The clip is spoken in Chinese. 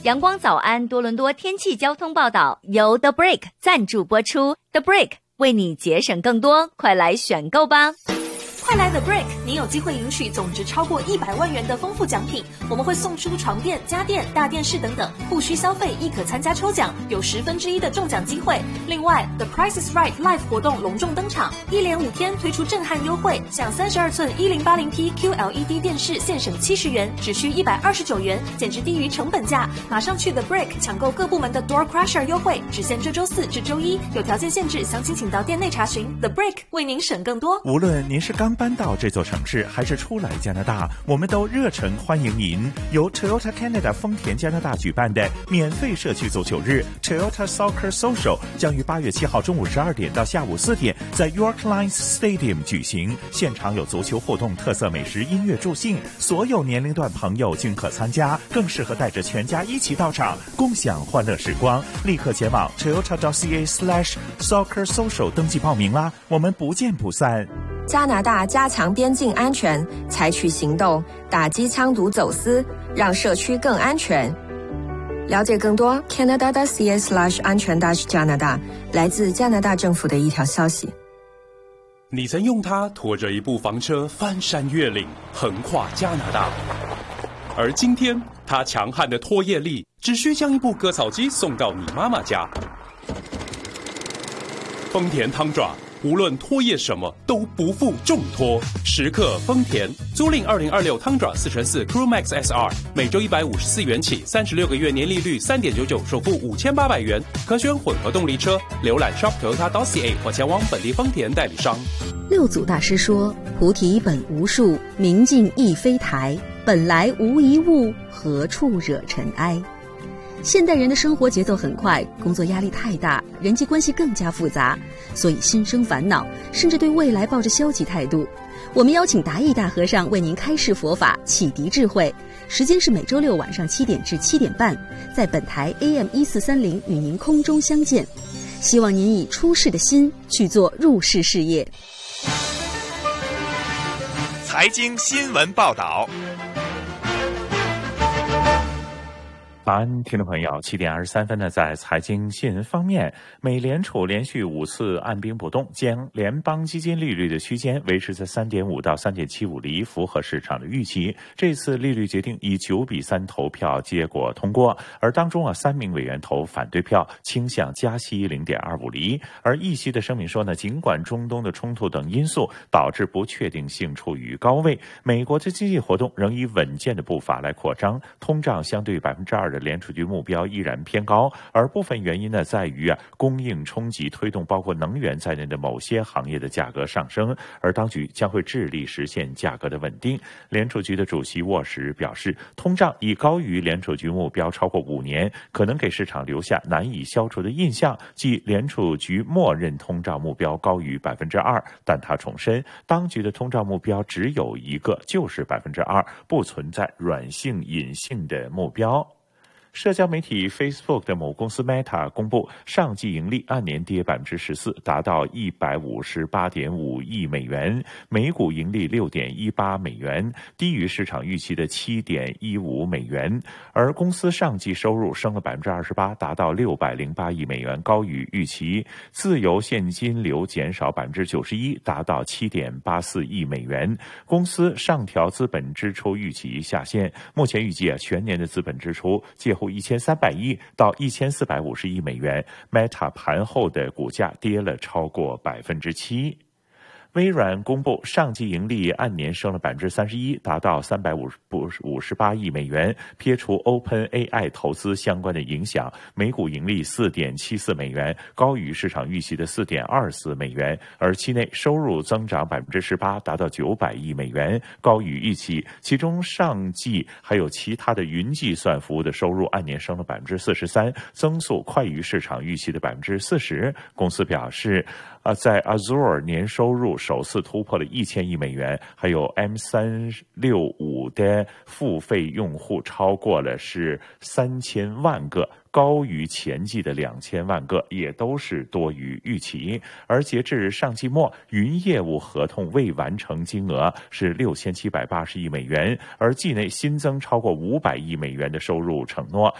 阳光早安多伦多天气交通报道由 The Break 赞助播出。 The Break 为你节省更多，快来选购吧！ 快来 The Break， 你有机会赢取总值超过100万元的丰富奖品，我们会送出床垫、家电、大电视等等，不需消费亦可参加抽奖，有1/10的中奖机会。另外 The Price is Right Live 活动隆重登场，一连5天推出震撼优惠，享32寸 1080p QLED 电视现省70元，只需129元，简直低于成本价。马上去 The Break 抢购各部门的 Door Crusher 优惠，只限这周4至周1，有条件限制，详情请到店内查询。The Break 为您省更多。 无论您是刚搬到这座城市还是初来加拿大，我们都热诚欢迎您。由 Toyota Canada 丰田加拿大举办的免费社区足球日 Toyota Soccer Social 将于8月7号中午12点到下午4点在 York Lions Stadium 举行，现场有足球互动、特色美食、音乐助兴，所有年龄段朋友均可参加，更适合带着全家一起到场，共享欢乐时光。立刻前往 toyota.ca/soccer social 登记报名啦，我们不见不散。 加拿大加强边境安全，采取行动打击枪毒走私，让社区更安全。了解更多 Canada.ca/安全加拿大，来自加拿大政府的一条消息。 你曾用它拖着一部房车翻山越岭，横跨加拿大，而今天它强悍的拖曳力只需将一部割草机送到你妈妈家。丰田汤爪无论拖曳什么都不负重托，时刻丰田。租赁2026汤爪4x4 Crewmax SR， 每周154元起，36个月年利率3.99%，首付5800元，可选混合动力车。浏览 shop.toyota.ca 或前往本地丰田代理商。 六祖大师说：“菩提本无树，明镜亦非台，本来无一物，何处惹尘埃。”现代人的生活节奏很快，工作压力太大，人际关系更加复杂，所以心生烦恼，甚至对未来抱着消极态度。我们邀请达义大和尚为您开示佛法，启迪智慧。时间是每周六晚上7点至7点半，在本台 AM1430与您空中相见。希望您以出世的心去做入世事业。 财经新闻报道。早安，听众朋友，7点23分呢，在财经新闻方面，美联储连续5次按兵不动，将联邦基金利率的区间维持在 3.5 到 3.75 厘，符合市场的预期。这次利率决定以9-3投票结果通过，而当中3名委员投反对票，倾向加息 0.25 厘。而议息的声明说呢，尽管中东的冲突等因素导致不确定性处于高位，美国的经济活动仍以稳健的步伐来扩张，通胀相对于 2% 的联储局目标依然偏高，而部分原因呢在于供应冲击推动包括能源在内的某些行业的价格上升，而当局将会致力实现价格的稳定。联储局的主席沃什表示，通胀已高于联储局目标超过5年，可能给市场留下难以消除的印象，即联储局默认通胀目标高于 2%， 但他重申，当局的通胀目标只有一个，就是 2%， 不存在软性隐性的目标。社交媒体 Facebook 的母公司 Meta 公布，上季盈利按年跌 14%， 达到 158.5 亿美元，每股盈利 6.18 美元，低于市场预期的 7.15 美元。而公司上季收入升了 28%， 达到608亿美元，高于预期。自由现金流减少 91%， 达到 7.84 亿美元。公司上调资本支出预期下限，目前预计全年的资本支出介乎1300亿到1450亿美元。 Meta 盘后的股价跌了超过 7%。微软公布上季盈利按年升了 31%， 达到358亿美元，撇除 OpenAI 投资相关的影响，每股盈利 4.74 美元，高于市场预期的 4.24 美元。而期内收入增长 18%， 达到900亿美元，高于预期。其中上季还有其他的云计算服务的收入按年升了 43%， 增速快于市场预期的 40%。 公司表示在 Azure 年收入首次突破了1000亿美元，还有 M365 的付费用户超过了是3000万个，高于前季的2000万个，也都是多于预期。而截至上季末，云业务合同未完成金额是6780亿美元，而季内新增超过500亿美元的收入承诺，